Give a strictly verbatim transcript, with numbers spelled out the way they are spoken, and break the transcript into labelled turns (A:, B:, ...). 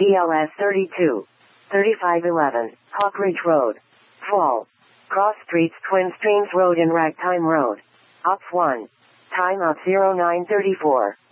A: B L S thirty-two, thirty-five eleven, Hawk Ridge Road. Fall. Cross Streets Twin Streams Road and Ragtime Road. Ops one. Time of zero nine thirty-four.